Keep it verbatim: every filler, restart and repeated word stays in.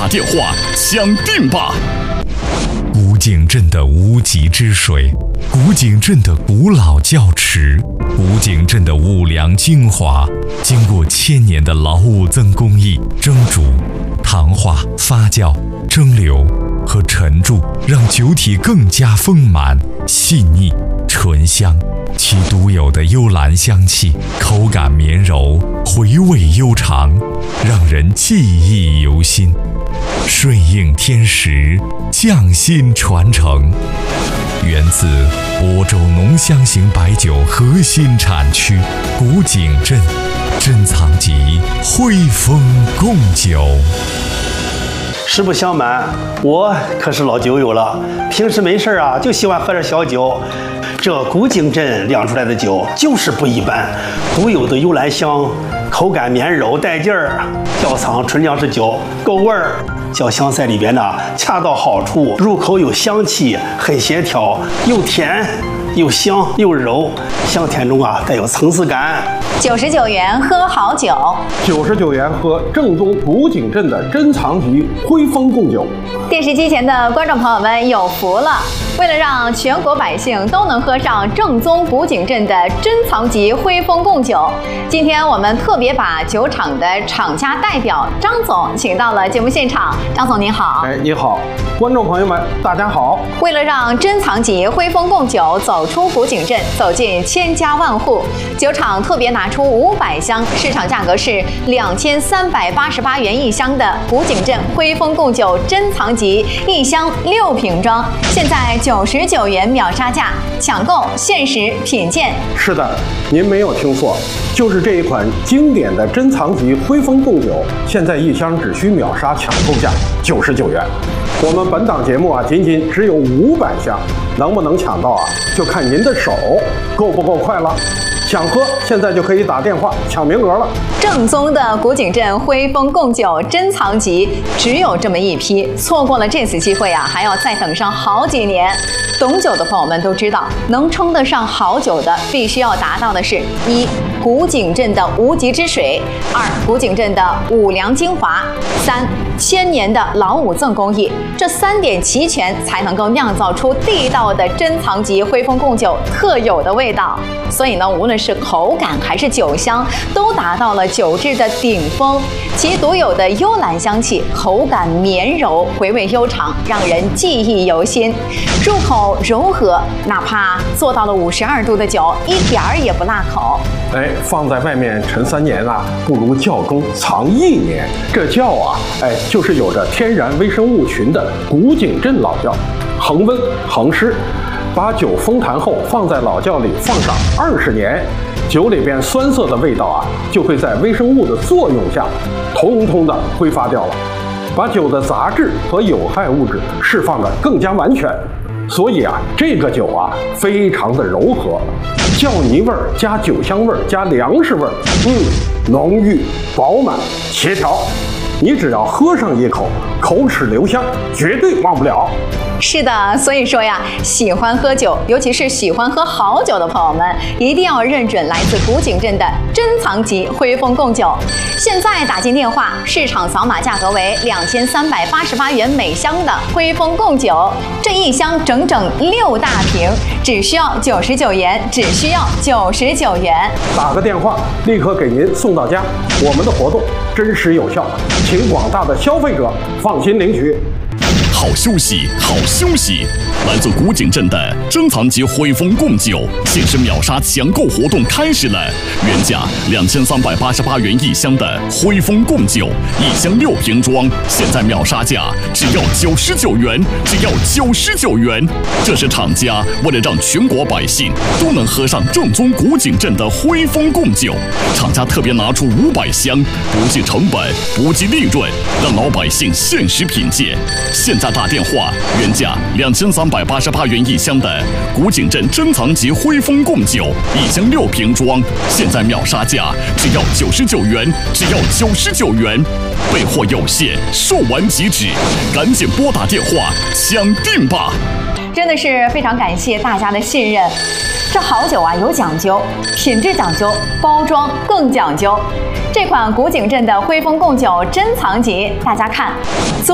打电话抢定吧！ 古井镇的无极之水，古井镇的古老窖池，古井镇的五粮精华，经过千年的老五增工艺蒸煮、糖化、发酵、蒸馏和沉铸，让酒体更加丰满、细腻、醇香。其独有的幽兰香气，口感绵柔，回味悠长，让人记忆犹新。顺应天时，匠心传承，源自亳州浓香型白酒核心产区古井镇，珍藏级汇丰贡酒。 实不相瞒，我可是老酒友了，平时没事啊就喜欢喝点小酒。这古井镇酿出来的酒就是不一般，独有的幽兰香，口感绵柔带劲儿，窖藏纯粮食酒，够味儿。酱香在里边呢，恰到好处，入口有香气，很协调，又甜又香又柔，香甜中啊带有层次感。 九十九元喝好酒， 九十九元喝正宗古井镇的珍藏级汇丰贡酒。 电视机前的观众朋友们有福了！为了让全国百姓都能喝上正宗古井镇的珍藏级汇丰贡酒，今天我们特别把酒厂的厂家代表张总请到了节目现场。张总您好。 哎，你好，观众朋友们，大家好。 为了让珍藏级汇丰贡酒走出古井镇，走进千家万户，酒厂特别拿出五百箱，市场价格是两千三百八十八元一箱的古井镇汇丰贡酒珍藏级，一箱六瓶装，现在九十九元秒杀价，抢购限时品鉴。是的， 您没有听错，就是这一款经典的珍藏级汇丰贡酒，现在一箱只需秒杀抢购价九十九元。我们本档节目啊，仅仅只有五百箱，能不能抢到啊，就看您的手够不够快了。想喝，现在就可以打电话抢名额了。 正宗的古井镇汇丰贡酒珍藏级只有这么一批，错过了这次机会啊，还要再等上好几年。懂酒的朋友们都知道，能称得上好酒的，必须要达到的是：一、古井镇的无极之水；二、古井镇的五粮精华；三、千年的老五赠工艺。这三点齐全，才能够酿造出地道的珍藏级汇丰贡酒特有的味道。所以呢，无论是口感还是酒香，都达到了酒质的顶峰。其独有的幽兰香气，口感绵柔，回味悠长，让人记忆犹新。入口柔和，哪怕做到了五十二度的酒，一点儿也不辣口。 哎，放在外面陈三年啊，不如窖中藏一年。这窖啊，哎，就是有着天然微生物群的古井镇老窖，恒温恒湿。把酒封坛后放在老窖里放上二十年，酒里边酸涩的味道啊，就会在微生物的作用下，通通的挥发掉了，把酒的杂质和有害物质释放得更加完全。所以啊，这个酒啊，非常的柔和，窖泥味儿加酒香味儿加粮食味儿，嗯，浓郁饱满协调。你只要喝上一口，口齿留香，绝对忘不了。 是的，所以说呀，喜欢喝酒，尤其是喜欢喝好酒的朋友们，一定要认准来自古井镇的珍藏级汇丰贡酒。现在打进电话，市场扫码价格为两千三百八十八元每箱的汇丰贡酒，这一箱整整六大瓶，只需要九十九元，只需要九十九元。 打个电话，立刻给您送到家。我们的活动真实有效，请广大的消费者放心领取。 好休息，好休息！来自古井镇的珍藏级汇丰贡酒限时秒杀抢购活动开始了，原价两千三百八十八元一箱的汇丰贡酒，一箱六瓶装，现在秒杀价只要九十九元，只要九十九元。这是厂家为了让全国百姓都能喝上正宗古井镇的汇丰贡酒，厂家特别拿出五百箱，不计成本，不计利润，让老百姓限时品鉴。现在打电话，原价两千三百八十八元一箱的古井镇珍藏级汇丰贡酒，一箱六瓶装，现在秒杀价只要九十九元，只要九十九元。备货有限，售完即止，赶紧拨打电话抢订吧！ 真的是非常感谢大家的信任。这好酒啊有讲究，品质讲究，包装更讲究。这款古井镇的汇丰贡酒珍藏级，大家看。